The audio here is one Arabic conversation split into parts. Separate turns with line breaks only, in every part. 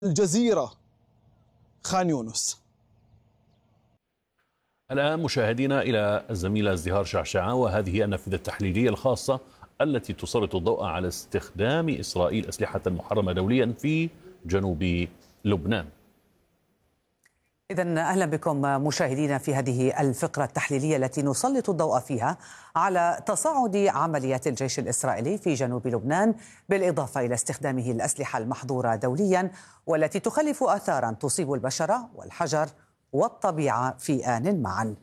الجزيرة خان يونس.
الآن مشاهدينا إلى الزميلة ازدهار شعشعة، وهذه النافذة التحليلية الخاصة التي تسلط الضوء على استخدام إسرائيل أسلحة محرمة دوليا في جنوب لبنان.
إذن أهلا بكم مشاهدينا في هذه الفقرة التحليلية التي نسلط الضوء فيها على تصاعد عمليات الجيش الإسرائيلي في جنوب لبنان، بالإضافة إلى استخدامه الأسلحة المحظورة دوليا والتي تخلف آثارا تصيب البشر والحجر والطبيعة في آن معا.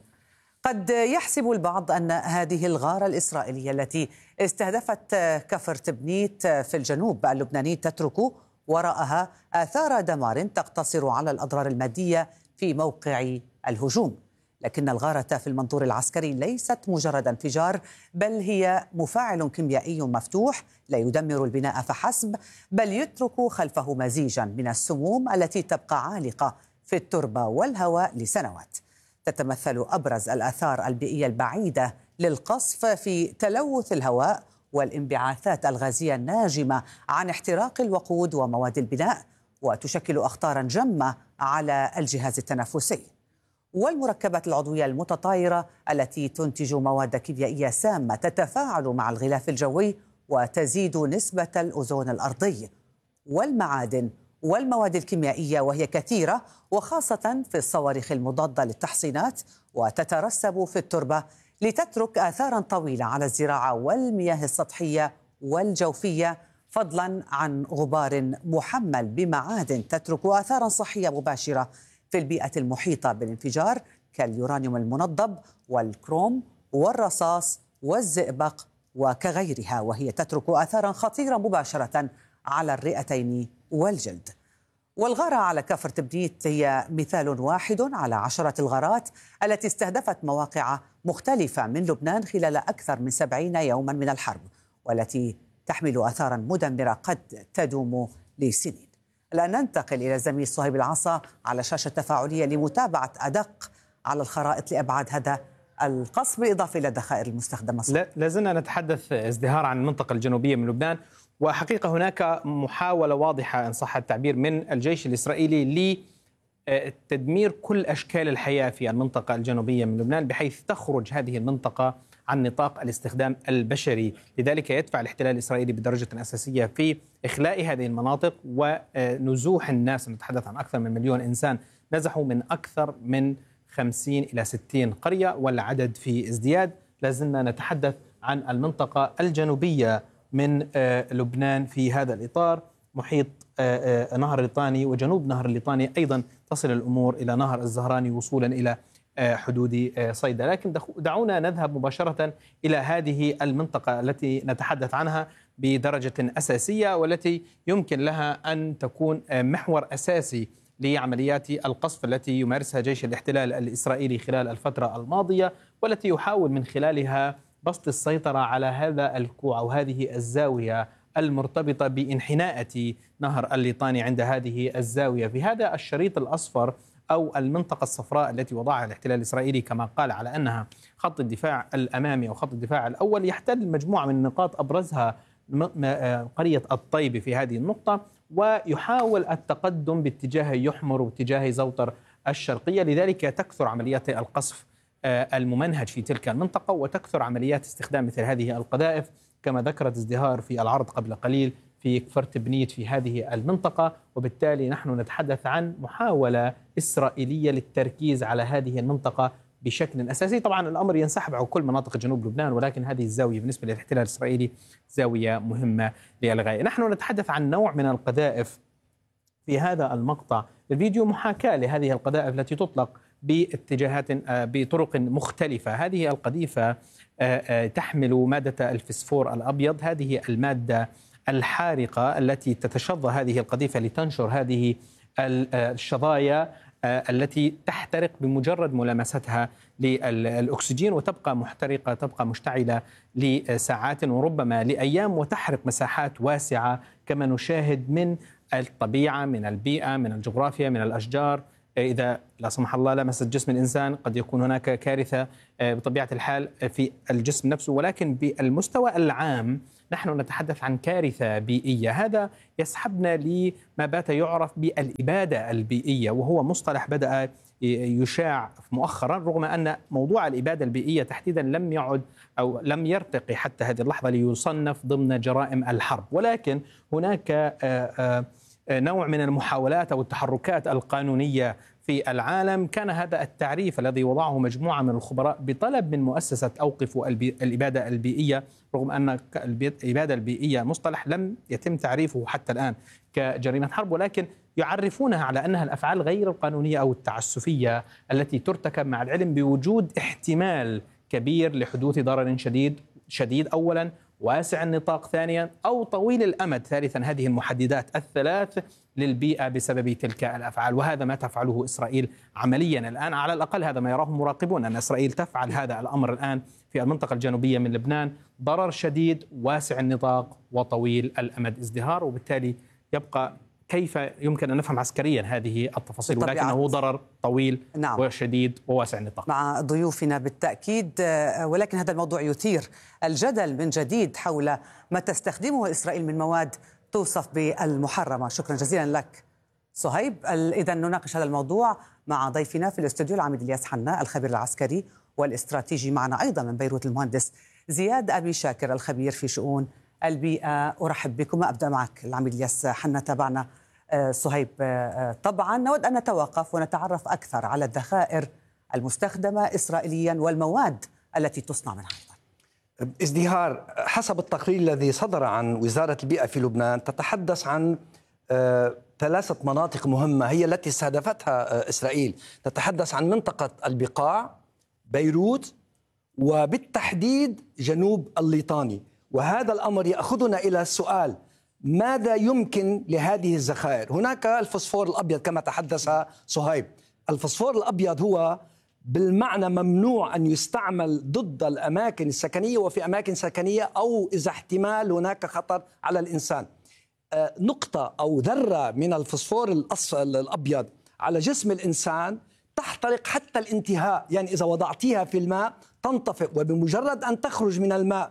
قد يحسب البعض أن هذه الغارة الإسرائيلية التي استهدفت كفر تبنيت في الجنوب اللبناني تترك وراءها آثار دمار تقتصر على الأضرار المادية في موقع الهجوم، لكن الغارة في المنظور العسكري ليست مجرد انفجار، بل هي مفاعل كيميائي مفتوح لا يدمر البناء فحسب، بل يترك خلفه مزيجا من السموم التي تبقى عالقة في التربة والهواء لسنوات. تتمثل أبرز الآثار البيئية البعيدة للقصف في تلوث الهواء والانبعاثات الغازية الناجمة عن احتراق الوقود ومواد البناء، وتشكل أخطارا جمة على الجهاز التنفسي. والمركبات العضوية المتطايرة التي تنتج مواد كيميائية سامة تتفاعل مع الغلاف الجوي وتزيد نسبة الأوزون الأرضي. والمعادن والمواد الكيميائية وهي كثيرة، وخاصة في الصواريخ المضادة للتحصينات، وتترسب في التربة لتترك آثارا طويلة على الزراعة والمياه السطحية والجوفية، فضلا عن غبار محمل بمعادن تترك آثارا صحية مباشرة في البيئة المحيطة بالانفجار كاليورانيوم المنضب والكروم والرصاص والزئبق وكغيرها، وهي تترك آثارا خطيرة مباشرة على الرئتين والجلد. والغارة على كفر تبنيت هي مثال واحد على عشرات الغارات التي استهدفت مواقع مختلفة من لبنان خلال أكثر من 70 يوما من الحرب، والتي تحمل آثارا مدمرة قد تدوم لسنين. الآن ننتقل إلى الزميل صهيب العصا على شاشة تفاعلية لمتابعة أدق على الخرائط لأبعاد هذا القصف، بالإضافة إلى الذخائر المستخدمة.
لازلنا نتحدث ازدهار عن المنطقة الجنوبية من لبنان، وحقيقة هناك محاولة واضحة إن صح التعبير من الجيش الإسرائيلي لتدمير كل أشكال الحياة في المنطقة الجنوبية من لبنان، بحيث تخرج هذه المنطقة عن نطاق الاستخدام البشري. لذلك يدفع الاحتلال الإسرائيلي بدرجة أساسية في إخلاء هذه المناطق ونزوح الناس. نتحدث عن أكثر من 1,000,000 إنسان نزحوا من أكثر من 50 إلى 60 قرية، والعدد في ازدياد. لازلنا نتحدث عن المنطقة الجنوبية من لبنان في هذا الإطار، محيط نهر الليطاني وجنوب نهر الليطاني، أيضا تصل الأمور إلى نهر الزهراني وصولا إلى حدود صيدا. لكن دعونا نذهب مباشرة إلى هذه المنطقة التي نتحدث عنها بدرجة أساسية، والتي يمكن لها أن تكون محور أساسي لعمليات القصف التي يمارسها جيش الاحتلال الإسرائيلي خلال الفترة الماضية، والتي يحاول من خلالها بسط السيطرة على هذا الكوع أو هذه الزاوية المرتبطة بانحناءة نهر الليطاني. عند هذه الزاوية في هذا الشريط الأصفر أو المنطقة الصفراء التي وضعها الاحتلال الإسرائيلي كما قال على أنها خط الدفاع الأمامي أو خط الدفاع الأول، يحتل مجموعة من النقاط أبرزها قرية الطيب في هذه النقطة، ويحاول التقدم باتجاه يحمر واتجاه زوطر الشرقية. لذلك تكثر عمليات القصف الممنهج في تلك المنطقة، وتكثر عمليات استخدام مثل هذه القذائف كما ذكرت ازدهار في العرض قبل قليل في كفر تبنيت في هذه المنطقة. وبالتالي نحن نتحدث عن محاولة إسرائيلية للتركيز على هذه المنطقة بشكل أساسي. طبعا الأمر ينسحب على كل مناطق جنوب لبنان، ولكن هذه الزاوية بالنسبة للاحتلال الإسرائيلي زاوية مهمة للغاية. نحن نتحدث عن نوع من القذائف في هذا المقطع الفيديو، محاكاة لهذه القذائف التي تطلق باتجاهات بطرق مختلفة. هذه القذيفة تحمل مادة الفسفور الأبيض، هذه المادة الحارقة التي تتشظى هذه القذيفة لتنشر هذه الشظايا التي تحترق بمجرد ملامستها للأكسجين، وتبقى محترقة، تبقى مشتعلة لساعات وربما لأيام، وتحرق مساحات واسعة كما نشاهد من الطبيعة، من البيئة، من الجغرافيا، من الأشجار. إذا لا سمح الله لمست جسم الإنسان قد يكون هناك كارثة بطبيعة الحال في الجسم نفسه، ولكن بالمستوى العام نحن نتحدث عن كارثة بيئية. هذا يسحبنا لما بات يعرف بالإبادة البيئية، وهو مصطلح بدأ يشاع مؤخرا، رغم أن موضوع الإبادة البيئية تحديدا لم يعد أو لم يرتقي حتى هذه اللحظة ليصنف ضمن جرائم الحرب. ولكن هناك نوع من المحاولات أو التحركات القانونية في العالم. كان هذا التعريف الذي وضعه مجموعة من الخبراء بطلب من مؤسسة أوقفوا الإبادة البيئية، رغم أن الإبادة البيئية مصطلح لم يتم تعريفه حتى الآن كجريمة حرب، ولكن يعرفونها على أنها الأفعال غير القانونية أو التعسفية التي ترتكب مع العلم بوجود احتمال كبير لحدوث ضرر شديد أولا، واسع النطاق ثانيا، أو طويل الأمد ثالثا. هذه المحددات الثلاث للبيئة بسبب تلك الأفعال، وهذا ما تفعله إسرائيل عمليا الآن. على الأقل هذا ما يراه مراقبون، أن إسرائيل تفعل هذا الأمر الآن في المنطقة الجنوبية من لبنان، ضرر شديد واسع النطاق وطويل الأمد. ازدهار، وبالتالي يبقى كيف يمكن أن نفهم عسكريا هذه التفاصيل، ولكنه ضرر طويل
نعم.
وشديد وواسع النطاق.
مع ضيوفنا بالتأكيد، ولكن هذا الموضوع يثير الجدل من جديد حول ما تستخدمه إسرائيل من مواد توصف بالمحرمة. شكرا جزيلا لك صهيب. إذا نناقش هذا الموضوع مع ضيفنا في الاستوديو العميد إلياس حنا الخبير العسكري والاستراتيجي، معنا أيضا من بيروت المهندس زياد أبي شاكر الخبير في شؤون البيئة. أرحب بكم. أبدأ معك العميد إلياس حنا. تابعنا صهيب. طبعا نود أن نتوقف ونتعرف أكثر على الذخائر المستخدمة إسرائيليا والمواد التي تصنع منها.
ازدهار، حسب التقرير الذي صدر عن وزارة البيئة في لبنان تتحدث عن 3 مناطق مهمة هي التي استهدفتها إسرائيل. تتحدث عن منطقة البقاع، بيروت، وبالتحديد جنوب الليطاني. وهذا الأمر يأخذنا إلى السؤال: ماذا يمكن لهذه الذخائر؟ هناك الفوسفور الأبيض كما تحدث صهيب. الفوسفور الأبيض هو بالمعنى ممنوع أن يستعمل ضد الأماكن السكنية وفي أماكن سكنية، أو إذا احتمال هناك خطر على الإنسان. نقطة أو ذرة من الفوسفور الأبيض على جسم الإنسان تحترق حتى الانتهاء، يعني إذا وضعتيها في الماء تنطفئ، وبمجرد أن تخرج من الماء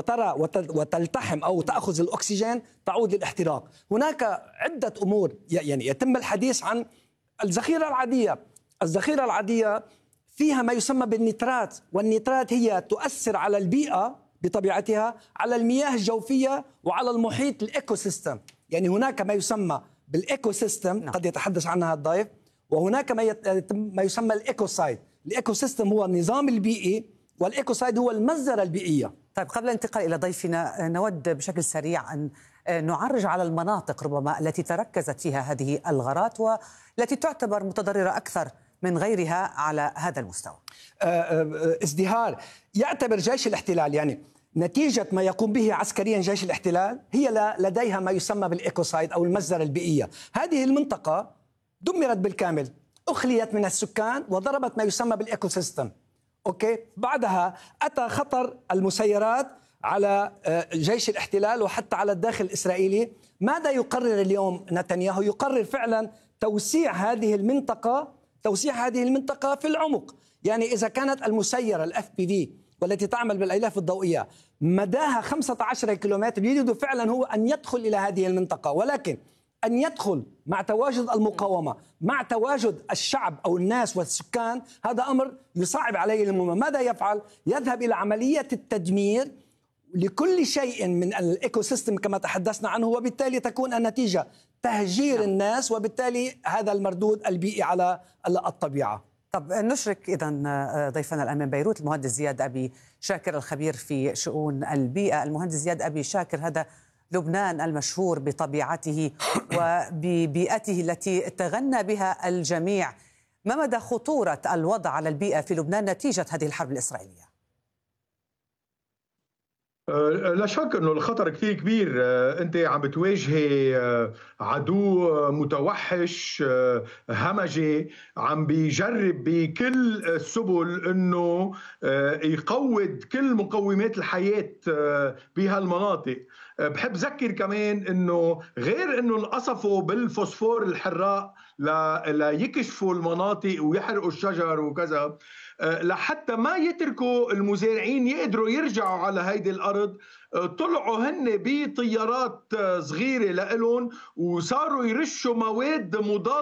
وتلتحم أو تأخذ الأكسجين تعود للاحتراق. هناك عدة أمور، يعني يتم الحديث عن الذخيرة العادية. الذخيرة العادية فيها ما يسمى بالنيترات، والنيترات هي تؤثر على البيئة بطبيعتها، على المياه الجوفية وعلى المحيط، الإيكو سيستم. يعني هناك ما يسمى بالإيكو سيستم قد يتحدث عنها الضيف، وهناك ما يسمى الإيكوسايد. الإيكو سيستم هو النظام البيئي، والإيكوسايد هو المجزرة البيئية.
طيب، قبل الانتقال إلى ضيفنا نود بشكل سريع أن نعرج على المناطق ربما التي تركزت فيها هذه الغارات والتي تعتبر متضررة أكثر من غيرها على هذا المستوى.
ازدهار، يعتبر جيش الاحتلال، يعني نتيجة ما يقوم به عسكريا جيش الاحتلال، هي لديها ما يسمى بالإيكوسايد أو المجزرة البيئية. هذه المنطقة دمرت بالكامل، أخليت من السكان وضربت ما يسمى بالإيكو سيستم. أوكي، بعدها أتى خطر المسيرات على جيش الاحتلال وحتى على الداخل الإسرائيلي. ماذا يقرر اليوم نتنياهو؟ يقرر فعلا توسيع هذه المنطقة في العمق. يعني إذا كانت المسيرة الFPV والتي تعمل بالأيلاف الضوئية مداها 15 كيلومتر، يريد فعلا هو أن يدخل إلى هذه المنطقة، ولكن أن يدخل مع تواجد المقاومة، مع تواجد الشعب أو الناس والسكان، هذا أمر يصعب عليه المهمة. ماذا يفعل؟ يذهب إلى عملية التدمير لكل شيء من الإيكو سيستم كما تحدثنا عنه، وبالتالي تكون النتيجة تهجير الناس، وبالتالي هذا المردود البيئي على الطبيعة.
طب نشرك إذن ضيفنا الآن من بيروت المهندس زياد أبي شاكر الخبير في شؤون البيئة. المهندس زياد أبي شاكر، هذا لبنان المشهور بطبيعته وببيئته التي تغنى بها الجميع. ما مدى خطورة الوضع على البيئة في لبنان نتيجة هذه الحرب الإسرائيلية؟
لا شك أنه الخطر كثير كبير. أنت عم بتواجهي عدو متوحش همجي عم بيجرب بكل السبل أنه يقوض كل مقومات الحياة بهالمناطق. بحب ذكر كمان أنه غير أنه انقصفوا بالفوسفور الحراق ليكشفوا المناطق ويحرقوا الشجر وكذا، لحتى ما يتركوا المزارعين يقدروا يرجعوا على هيدي الأرض طلعوا هن بطيارات صغيرة لإلهم وصاروا يرشوا مواد مضادة